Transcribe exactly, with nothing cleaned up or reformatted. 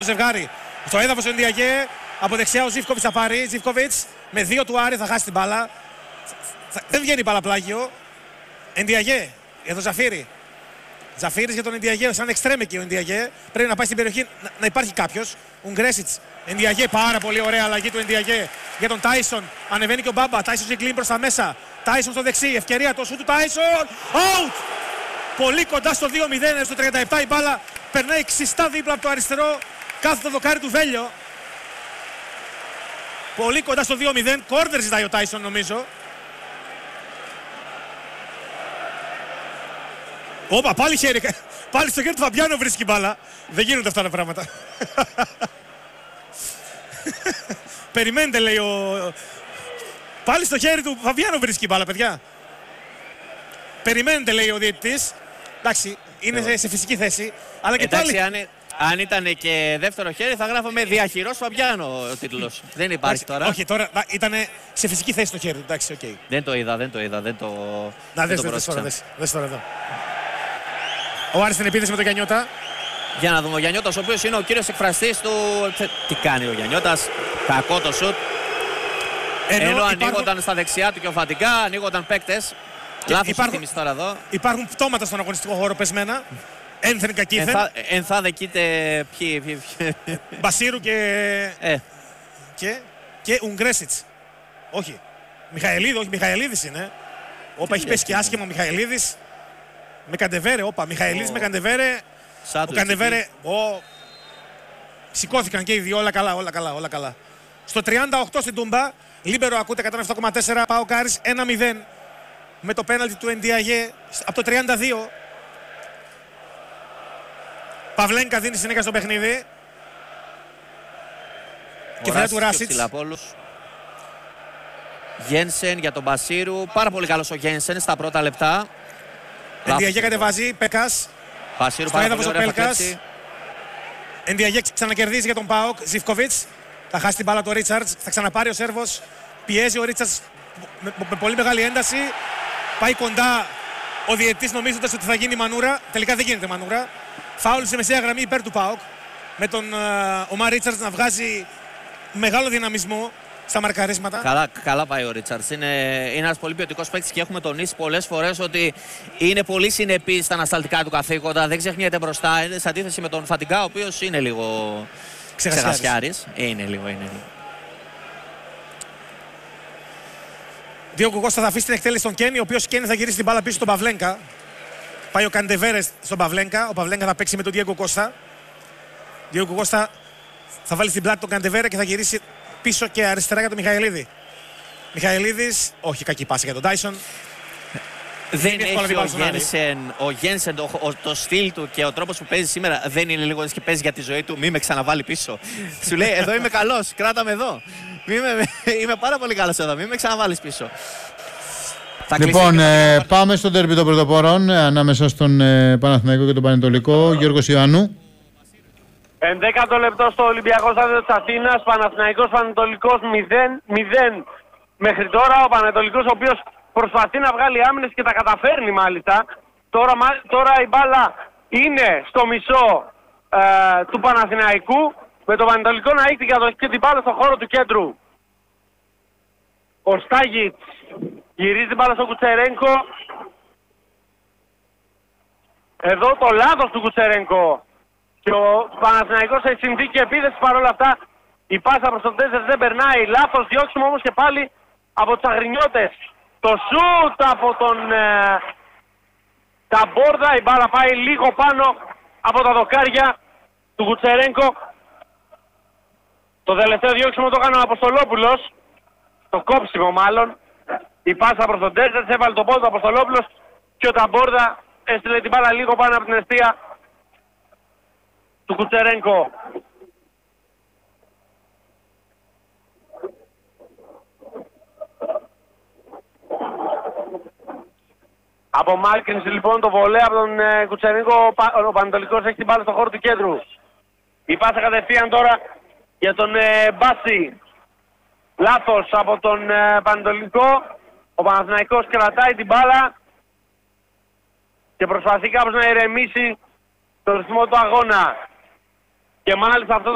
Ζευγάρι. Στο έδαφος ο Ενδιαγέ. Από δεξιά ο Ζίβκοβιτς θα πάρει. Ζίβκοβιτς με δύο του Άρη θα χάσει την μπάλα. Δεν βγαίνει μπάλα πλάγιο. Ενδιαγέ. Για τον Ζαφύρι. Ζαφύρης για τον Ενδιαγέ. Σαν εξτρέμ εκεί ο Ενδιαγέ. Πρέπει να πάει στην περιοχή να, να υπάρχει κάποιος. Ουγγρέσιτς. Ενδιαγέ. Πάρα πολύ ωραία αλλαγή του Ενδιαγέ. Για τον Τάισον. Ανεβαίνει και ο Μπάμπα. Τάισον συγκλίνει προς τα μέσα. Τάισον στο δεξί. Ευκαιρία το σου του Τάισον. Out! Πολύ κοντά στο δύο μηδέν. Στο τριάντα επτά η μπάλα περνάει ξιστά δίπλα από το αριστερό. Κάθε το δοκάρι του Βέλιο. Πολύ κοντά στο δύο μηδέν. Κόρνερ ζητάει ο Τάισον νομίζω. Όπα, πάλι χέρι. Πάλι στο χέρι του Φαμπιάνο βρίσκει μπάλα. Δεν γίνονται αυτά τα πράγματα. Περιμένετε, λέει ο... Πάλι στο χέρι του Φαμπιάνο βρίσκει μπάλα, παιδιά. Περιμένετε, λέει ο διαιτητής. Εντάξει, είναι σε φυσική θέση. Αλλά και Εντάξει, πάλι... αν, αν ήταν και δεύτερο χέρι θα γράφαμε διαχειρός Φαμπιάνο ο τίτλος. Δεν υπάρχει τώρα. Όχι, τώρα ήταν σε φυσική θέση το χέρι του. Εντάξει, okay. Δεν το είδα, δεν το είδα, δεν το. Να δες, δες τώρα, δες, δες τώρα εδώ. Ο Άρης στην επίθεση με τον Γιαννιώτα. Για να δούμε ο Γιαννιώτας, ο οποίος είναι ο κύριος εκφραστής του. Τι κάνει ο Γιαννιώτας, κακό το σουτ. Ενώ, Ενώ υπάρχουν... ανοίγονταν στα δεξιά του και ο Φαντικά, ανοίγονταν παίκτες. Λάθος υπάρχουν... τώρα εδώ. Υπάρχουν πτώματα στον αγωνιστικό χώρο πεσμένα. Ένθεν κακήθεν. Ενθά, ενθά δεκείτε ποιοι, ποιοι, ποιοι. Μπασίρου και... Ε. και... και Ουγγρέσιτς. Όχι. Μιχαηλίδη, όχι Μιχαηλίδης είναι. Όπα, έχει πέσει και άσχημα ο Μιχαηλίδης. Με Καντεβέρε, όπα. Μιχαηλίδης ο... με Καντεβέρε. Ο Καντεβέρε. Ο... Σηκώθηκαν και οι δύο, όλα καλά, όλα καλά, όλα καλά. Στο τριάντα οκτώ στην Τούμπα. Λίμπερο ακούτε εκατόν επτά κόμμα τέσσερα. Πάω Κάρις ένα μηδέν. Με το πέναλτι του Ενδιαγέ από το τριάντα δύο. Παυλένκα δίνει συνέχεια στο παιχνίδι. Και φέρα του Ράσιτς. Γένσεν για τον Μπασίρου. Πάρα πολύ καλός ο Γένσεν στα πρώτα λεπτά. Ενδιαγέ κατεβάζει. Πέκας. Μπασίρου στο έδαφος ο Πέλκας. Ενδιαγέ ξανακερδίζει για τον ΠΑΟΚ. Ζιβκοβιτς. Θα χάσει την μπάλα το Ρίτσαρτς. Θα ξαναπάρει ο Σέρβος. Πιέζει ο Ρίτσαρτς με, με πολύ μεγάλη ένταση. Πάει κοντά ο διαιτητής νομίζοντας ότι θα γίνει μανούρα. Τελικά δεν γίνεται μανούρα. Φάουλ σε μεσαία γραμμή υπέρ του ΠΑΟΚ. Με τον uh, Ομάρ Ρίτσαρτς να βγάζει μεγάλο δυναμισμό στα μαρκαρίσματα. Καλά, καλά πάει ο Ρίτσαρτς. Είναι, είναι ένας πολύ ποιοτικός παίκτης και έχουμε τονίσει πολλές φορές ότι είναι πολύ συνεπής στα ανασταλτικά του καθήκοντα. Δεν ξεχνιέται μπροστά. Είναι σε αντίθεση με τον Φαντικά, ο οποίος είναι λίγο ξεχασιάρης. Είναι λίγο, είναι λίγο. Διόγκο Κώστα θα αφήσει την εκτέλεση στον Κένι, ο οποίος Κένι θα γυρίσει την μπάλα πίσω στον Παυλένκα. Πάει ο Καντεβέρε στον Παυλένκα. Ο Παυλένκα θα παίξει με τον Διόγκο Κώστα. Διόγκο Κώστα θα βάλει στην πλάτη τον Καντεβέρε και θα γυρίσει πίσω και αριστερά για τον Μιχαηλίδη. Μιχαηλίδης, όχι κακή πάση για τον Τάισον. Δεν έχει ο Γένσεν, ο Γένσεν το, ο, το στυλ του και ο τρόπος που παίζει σήμερα δεν είναι λίγο και παίζει για τη ζωή του. Μη με ξαναβάλει πίσω. Σου λέει εδώ είμαι καλός, κράτα με εδώ. Είμαι, είμαι πάρα πολύ καλός εδώ, μη με ξαναβάλεις πίσω. Λοιπόν, ε, πάμε στο ντέρμπι των πρωτοπόρων ανάμεσα στον ε, Παναθηναϊκό και τον Πανετολικό. Γιώργος Ιωάννου. Ενδέκατο λεπτό στο Ολυμπιακό Στάδιο της Αθήνας. Παναθηναϊκός Πανετολικός μηδέν μηδέν μέχρι τώρα. Ο Πανετολικός ο οποίος προσπαθεί να βγάλει άμυνες και τα καταφέρνει μάλιστα. Τώρα, τώρα η μπάλα είναι στο μισό ε, του Παναθηναϊκού. Με τον Πανετολικό να έχει και την μπάλα στο χώρο του κέντρου. Ο Στάγιτς γυρίζει την μπάλα στον Κουτσερένκο. Εδώ το λάθος του Κουτσερένκο. Και ο Παναθηναϊκός έχει συνθήκη επίθεση, παρόλα αυτά η πάσα προς τον τέσσερα δεν περνάει. Λάθος διώξιμο όμως και πάλι από τους Αγρινιώτες. Το σούτ από τον ε, Ταμπόρδα. Η μπάλα πάει λίγο πάνω από τα δοκάρια του Κουτσερένκο. Το τελευταίο διώξιμο το έκανε ο Αποστολόπουλος. Το κόψιμο μάλλον. Η πάσα προς τον τέσσερα, έβαλε το πόδι του Αποστολόπουλος και ο Ταμπόρδα έστειλε την μπάλα λίγο πάνω από την αιστεία του Κουτσερένκο. Από μάλκινση λοιπόν το βολέ από τον ε, Κουτσερένκο. Ο Πανετολικός έχει την μπάλα στο χώρο του κέντρου. Η πάσα κατευθείαν τώρα για τον ε, Μπάση. Λάθος από τον ε, Πανετολικό. Ο Παναθηναϊκός κρατάει την μπάλα και προσπαθεί κάπως να ηρεμήσει το ρυθμό του αγώνα. Και μάλιστα αυτό